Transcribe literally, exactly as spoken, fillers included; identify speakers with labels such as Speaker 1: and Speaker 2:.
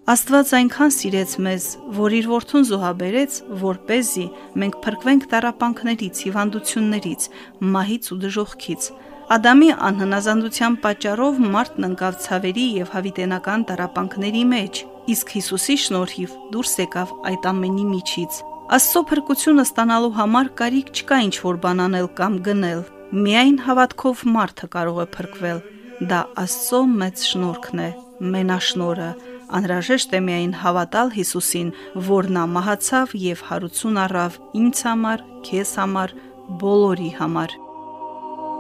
Speaker 1: Աստված այնքան սիրեց մեզ, որ իր որդուն զոհաբերեց, որպեսզի մենք փրկվենք տառապանքներից, հիվանդություններից, մահից ու դժոխքից։ Ադամի անհնազանդության պատճառով մարդն ընկավ ցավերի եւ հավիտենական տառապանքների մեջ, իսկ Հիսուսի շնորհիվ դուրս եկավ այդ ամենի միջից։ Աստծո փրկությունը ստանալու համար կարիք չկա ինչ-որ բան անել կամ գնել։ Միայն հավատքով մարդը կարող է փրկվել։ Դա Աստծո մեծ շնորհքն է, մենաշնորհը։ Անհրաժեշտ է միայն հավատալ Հիսուսին, որ նա մահացավ եւ հարություն առավ ինձ համար, քեզ համար, բոլորի համար։